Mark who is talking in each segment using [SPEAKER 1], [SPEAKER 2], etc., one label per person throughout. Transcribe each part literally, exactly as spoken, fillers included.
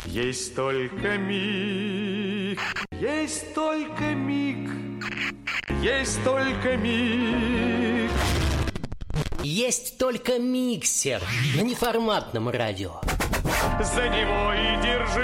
[SPEAKER 1] Есть только миг, есть только миг, есть только миг.
[SPEAKER 2] Есть только миксер на неформатном радио.
[SPEAKER 1] За него и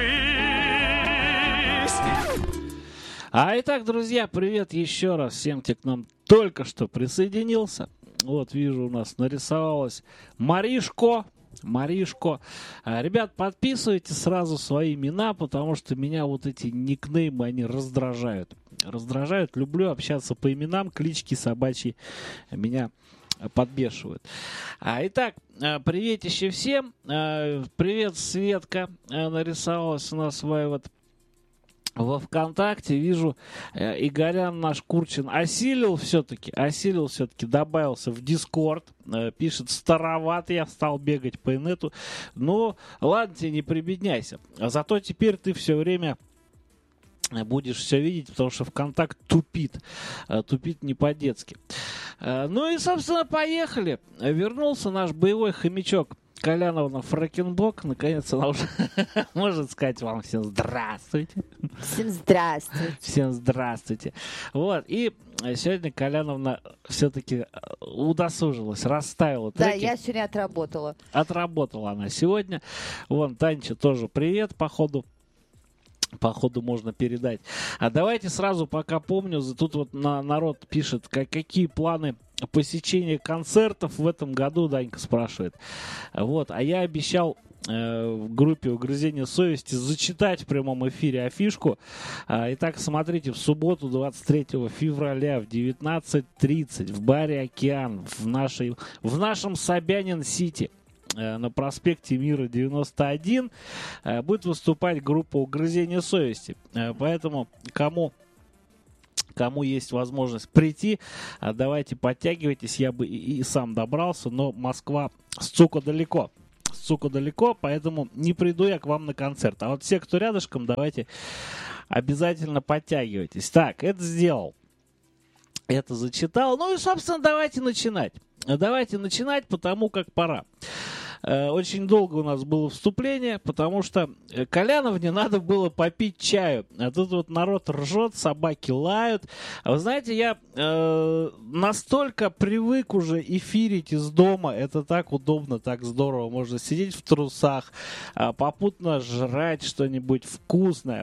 [SPEAKER 1] держись.
[SPEAKER 3] А итак, друзья, привет еще раз всем, кто к нам только что присоединился. Вот вижу, у нас нарисовалась Маришко. Маришко. Ребят, подписывайте сразу свои имена, потому что меня вот эти никнеймы, они раздражают. Раздражают, люблю общаться по именам, клички собачьи меня подбешивают. А, итак, приветище всем. Привет, Светка. Нарисовалась у нас своя вот во ВКонтакте. Вижу, Игорян наш Курчин осилил все-таки, осилил все-таки, добавился в Дискорд. Пишет, староват я стал бегать по инету. Ну, ладно тебе, не прибедняйся. А зато теперь ты все время будешь все видеть, потому что ВКонтакт тупит. Тупит не по-детски. Ну и, собственно, поехали. Вернулся наш боевой хомячок Коляновна Фракенбок. Наконец она уже может сказать вам всем здравствуйте.
[SPEAKER 4] Всем здравствуйте.
[SPEAKER 3] Всем здравствуйте. Вот, и сегодня Коляновна все-таки удосужилась, расставила треки.
[SPEAKER 4] Да, я сегодня отработала.
[SPEAKER 3] Отработала она сегодня. Вон, Танечка тоже привет, походу. Походу можно передать. А давайте сразу, пока помню, тут вот на, народ пишет, как, какие планы посещения концертов в этом году, Данька спрашивает. Вот, а я обещал э, в группе «Угрызение совести» зачитать в прямом эфире афишку. А, итак, смотрите, в субботу, двадцать третьего февраля в девятнадцать тридцать в баре «Океан» в, нашей, в нашем Собянин-Сити на проспекте Мира девяносто один будет выступать группа «Угрызение совести». Поэтому кому, кому есть возможность прийти, давайте подтягивайтесь. Я бы и, и сам добрался, но Москва, сука, далеко. Сука, далеко, поэтому не приду я к вам на концерт. А вот все, кто рядышком, давайте обязательно подтягивайтесь. Так, это сделал. Это зачитал. Ну и, собственно, давайте начинать. Давайте начинать, потому как пора. Очень долго у нас было вступление, потому что Коляновне надо было попить чаю. А тут вот народ ржет, собаки лают. А вы знаете, я э, настолько привык уже эфирить из дома. Это так удобно, так здорово. Можно сидеть в трусах, попутно жрать что-нибудь вкусное.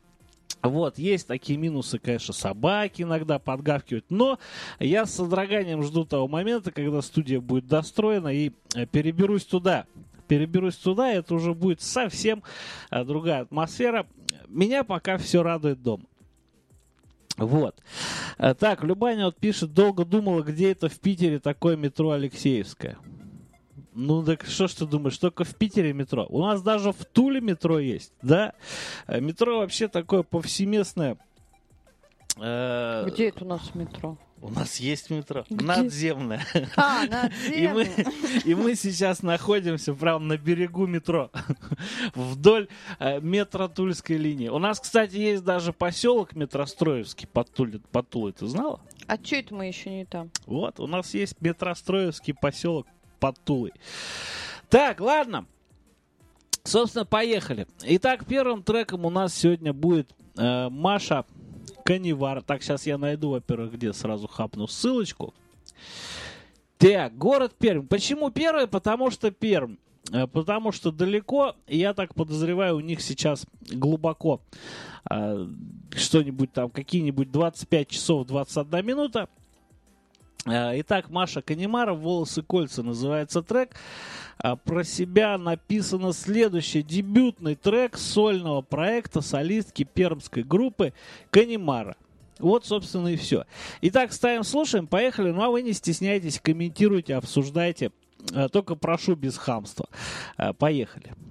[SPEAKER 3] Вот, есть такие минусы, конечно, собаки иногда подгавкивают, но я с содроганием жду того момента, когда студия будет достроена, и переберусь туда. Переберусь туда, и это уже будет совсем другая атмосфера. Меня пока все радует дома. Вот. Так, Любаня вот пишет, долго думала, где это в Питере такое метро Алексеевское. Ну, так что ж ты думаешь, только в Питере метро? У нас даже в Туле метро есть, да? Метро вообще такое повсеместное. Э,
[SPEAKER 4] Где это у нас метро?
[SPEAKER 3] У нас есть метро.
[SPEAKER 4] Где?
[SPEAKER 3] Надземное.
[SPEAKER 4] А, надземное.
[SPEAKER 3] И мы, и мы сейчас находимся прямо на берегу метро. Вдоль э, метро Тульской линии. У нас, кстати, есть даже поселок Метростроевский под Тулей. Под Тулой. Ты знала?
[SPEAKER 4] А что это мы еще не там?
[SPEAKER 3] Вот, у нас есть Метростроевский поселок под Тулой. Так, ладно. Собственно, поехали. Итак, первым треком у нас сегодня будет э, Маша Каневар. Так, сейчас я найду, во-первых, где сразу хапну ссылочку. Так, город Пермь. Почему первый? Потому что Пермь. Э, потому что далеко, и я так подозреваю, у них сейчас глубоко э, что-нибудь там, какие-нибудь двадцать пять часов двадцать одна минута. Итак, Маша Канемаров, «Волосы кольца» называется трек. Про себя написано следующее. Дебютный трек сольного проекта солистки пермской группы Канемара. Вот, собственно, и все. Итак, ставим, слушаем, поехали. Ну, а вы не стесняйтесь, комментируйте, обсуждайте. Только прошу без хамства. Поехали.